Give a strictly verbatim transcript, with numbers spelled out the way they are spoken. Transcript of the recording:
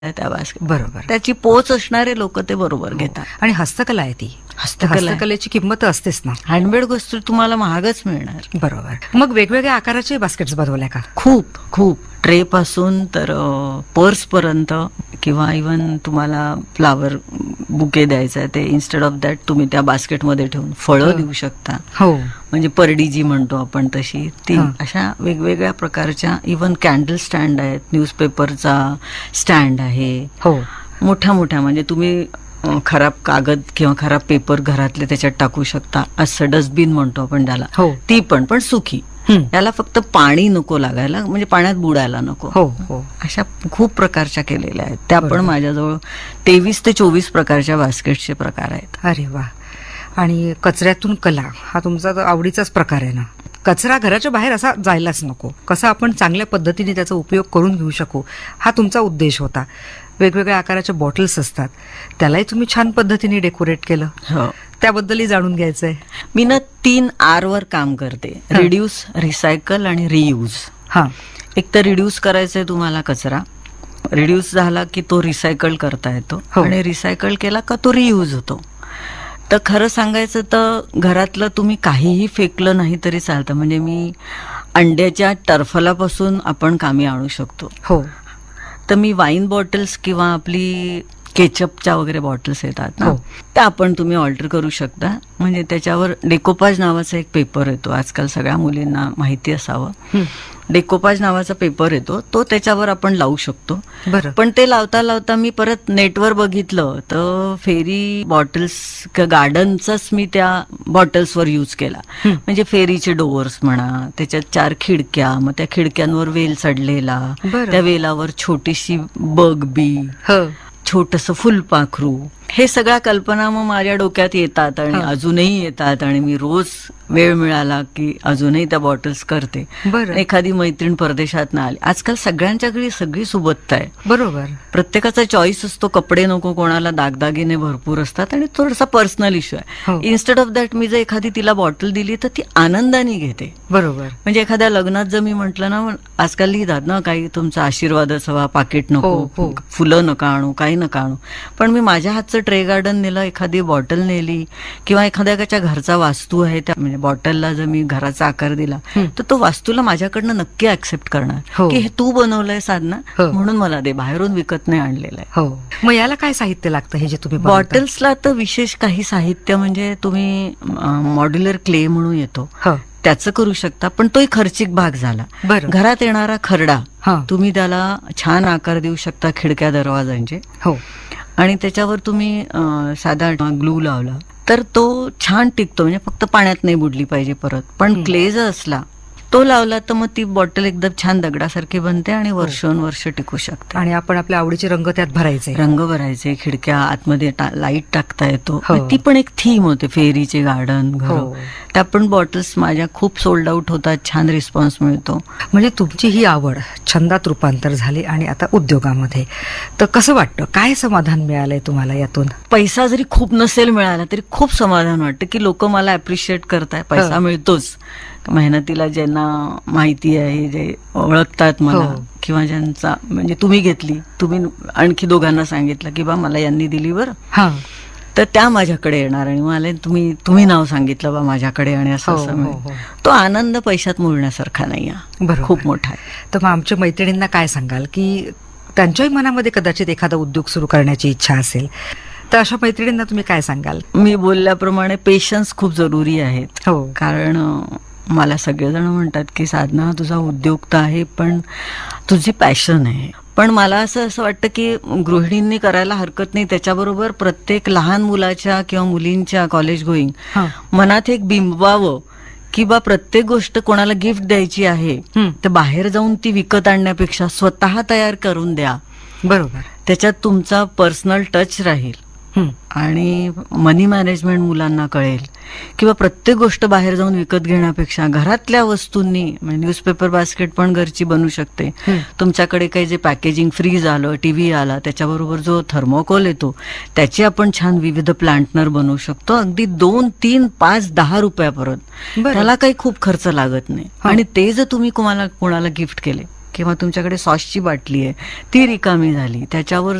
त्या बास्केट बरोबर. त्याची पोच असणारे लोक ते बरोबर घेतात. आणि हस्तकला आहे ती. हस्तकला आहे. हस्तकलेची किंमत असतेच ना. हँडमेड गोष्टी तुम्हाला महागच मिळणार. बरोबर. मग वेगवेगळ्या आकाराचे बास्केट्स बनवल्या का? खूप खूप ट्रे पासून तर पर्स पर्यंत किंवा इव्हन तुम्हाला फ्लावर बुके द्यायचा आहे ते इन्स्टेड ऑफ दॅट तुम्ही त्या बास्केटमध्ये ठेवून फळं देऊ शकता. हो. म्हणजे परडी जी म्हणतो आपण तशी ती हा. अशा वेगवेगळ्या प्रकारच्या इव्हन कॅन्डल स्टँड आहेत, न्यूजपेपरचा स्टँड आहे. हो. मोठ्या मोठ्या म्हणजे तुम्ही अ, खराब कागद किंवा खराब पेपर घरातले त्याच्यात टाकू शकता असं डस्टबिन म्हणतो आपण त्याला. हो. ती पण पण सुखी. हम्म. याला फक्त पाणी नको लागायला, म्हणजे पाण्यात बुडायला नको. हो हो. अशा खूप प्रकारच्या केलेल्या आहेत त्या पण. बरोबर. माझ्याजवळ तेवीस ते चोवीस प्रकारच्या बास्केटचे प्रकार आहेत. अरे वा. आणि कचऱ्यातून कला हा तुमचा तर आवडीचाच प्रकार आहे ना. कचरा घराच्या बाहेर असा जायलाच नको, कसा आपण चांगल्या पद्धतीने त्याचा उपयोग करून घेऊ शकू हा तुमचा उद्देश होता. वेगवेगळ्या आकाराच्या बॉटल्स असतात, त्यालाही तुम्ही छान पद्धतीने डेकोरेट केलं. हो. त्याबद्दलही जाणून घ्यायचंय. मी ना तीन आर वर काम करते. रिड्यूस, रिसायकल आणि रियूज. हा. एक तर रिड्यूस करायचंय तुम्हाला कचरा. रिड्यूस झाला की तो रिसायकल करता येतो. हो. आणि रिसायकल केला का तो रियूज होतो. तर खरं सांगायचं तर घरातलं तुम्ही काहीही फेकलं नाही तरी चालतं. म्हणजे मी अंड्याच्या टरफलापासून आपण कामी आणू शकतो. हो. तर मी वाईन बॉटल्स किंवा आपली केचपच्या वगैरे बॉटल्स येतात ना, हो. त्या आपण तुम्ही ऑल्टर करू शकता. म्हणजे त्याच्यावर डेकोपाज नावाचा एक पेपर येतो, आजकाल सगळ्या मुलींना माहिती असावं. हं. डेकोपाज नावाचा पेपर येतो, तो त्याच्यावर आपण लावू शकतो. बरं. पण ते लावता लावता मी परत नेटवर बघितलं तर फेरी बॉटल्स गार्डनचाच मी त्या बॉटल्सवर यूज केला. हं. म्हणजे फेरीचे डोअर्स म्हणा, त्याच्यात चार खिडक्या, मग त्या खिडक्यांवर वेल चढलेला, बरं. त्या वेलावर छोटीशी बग बी, हो. छोटंसं फुलपाखरू, हे सगळ्या कल्पना मग माझ्या डोक्यात येतात आणि हा. अजूनही येतात. आणि मी रोज वेळ मिळाला की अजूनही त्या बॉटल्स करते. बरं. एखादी मैत्रीण परदेशात ना आली, आजकाल सगळ्यांच्याकडे सगळी सुबत्ता आहे. बरोबर. प्रत्येकाचा चॉईस असतो, कपडे नको, कोणाला दागदागिने भरपूर असतात आणि थोडासा पर्सनल इश्यू आहे. हो. इन्स्टेड ऑफ दॅट मी जर एखादी तिला बॉटल दिली तर ती आनंदाने घेते. बरोबर. म्हणजे एखाद्या लग्नात जर मी म्हटलं ना, आजकाल लिहितात ना काही तुमचा आशीर्वादच हवा, पाकिट नको, हो, हो. फुलं नका आणू, काही नका आणू. पण मी माझ्या हातचं ट्रे गार्डन नेलं, एखादी बॉटल नेली किंवा एखाद्याच्या घरचा वास्तू आहे त्या म्हणजे बॉटलला जर मी घराचा आकार दिला हं. तर तो वास्तूला माझ्याकडनं नक्की ऍक्सेप्ट करणार. हो. की हे तू बनवलंय साधना, हो. म्हणून मला दे, बाहेरून विकत नाही आणलेलं आहे. हो. मग याला काय साहित्य लागतं हे जे तुम्ही बनवता? बॉटल्सला तर विशेष काही साहित्य म्हणजे तुम्ही मॉड्युलर क्ले म्हणून येतो, हो. त्याचं करू शकता. पण तोही खर्चिक भाग झाला. बरं. घरात येणारा खरडा हा. तुम्ही त्याला छान आकार देऊ शकता, खिडक्या दरवाजांचे. हो. आणि त्याच्यावर तुम्ही अं, साधा ग्लू लावला तर तो छान टिकतो. म्हणजे फक्त पाण्यात नाही बुडली पाहिजे परत. पण क्ले जर असला तो लावला तर मग ती बॉटल एकदम छान दगडासारखी बनते आणि वर्षोनवर्ष टिकू शकते. आणि आपण आपल्या आवडीचे रंग त्यात भरायचे. रंग भरायचे, खिडक्या आतमध्ये लाईट टाकता येतो. हो. ती पण एक थीम होते, फेरीचे गार्डन, घर. हो. त्या पण बॉटल्स माझ्या खूप सोल्ड आउट होतात, छान रिस्पॉन्स मिळतो. म्हणजे तुमची ही आवड छंदात रूपांतर झाली आणि आता उद्योगामध्ये. तर कसं वाटतं, काय समाधान मिळालंय तुम्हाला यातून? पैसा जरी खूप नसेल मिळाला तरी खूप समाधान वाटतं की लोक मला अप्रिशिएट करताय. पैसा मिळतोच, मेहनतीला ज्यांना माहिती आहे, जे ओळखतात मला, हो. किंवा ज्यांचा म्हणजे तुम्ही घेतली, तुम्ही आणखी दोघांना सांगितलं की बा मला यांनी दिली बरं, हा. तर त्या माझ्याकडे येणार आणि मला तुम्ही तुम्ही नाव सांगितलं बा माझ्याकडे आणि असं हो, असं हो, मिळेल. हो. तो आनंद पैशात मोजण्यासारखा नाही आहे, बरोबर. खूप मोठा आहे. तर मग आमच्या मैत्रिणींना काय सांगाल की त्यांच्याही मनामध्ये कदाचित एखादा उद्योग सुरू करण्याची इच्छा असेल, तर अशा मैत्रिणींना तुम्ही काय सांगाल? मी बोलल्याप्रमाणे पेशन्स खूप जरुरी आहेत. हो. कारण अं, मला सगळेजण म्हणतात की साधना तुझा उद्योग तर आहे पण तुझी पॅशन आहे. पण मला असं असं वाटतं की गृहिणींनी करायला हरकत नाही. त्याच्याबरोबर प्रत्येक लहान मुलाच्या किंवा मुलींच्या कॉलेज गोईंग हा. मनात एक बिंबवावं की बा प्रत्येक गोष्ट कोणाला गिफ्ट द्यायची आहे हं. तर बाहेर जाऊन ती विकत आणण्यापेक्षा स्वतः तयार करून द्या. बरोबर. त्याच्यात तुमचा पर्सनल टच राहील हं. आणि मनी मॅनेजमेंट मुलांना कळेल. किंवा प्रत्येक गोष्ट बाहेर जाऊन विकत घेण्यापेक्षा घरातल्या वस्तूंनी, म्हणजे न्यूजपेपर बास्केट पण घरची बनू शकते. हं. तुमच्याकडे काही जे पॅकेजिंग, फ्रीज आलं, टीव्ही आला, त्याच्याबरोबर जो थर्मोकोल येतो त्याची आपण छान विविध प्लांटनर बनवू शकतो. अगदी दोन तीन पाच दहा रुपयापर्यंत. बरं. त्याला काही खूप खर्च लागत नाही. हा. आणि ते जर तुम्ही कोणाला कोणाला गिफ्ट केले किंवा तुमच्याकडे सॉसची बाटली आहे ती रिकामी झाली, त्याच्यावर